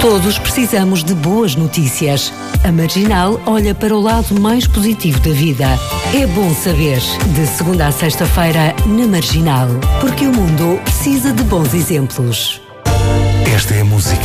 Todos precisamos de boas notícias. A Marginal olha para o lado mais positivo da vida. É bom saber. De segunda a sexta-feira, na Marginal. Porque o mundo precisa de bons exemplos. Esta é a música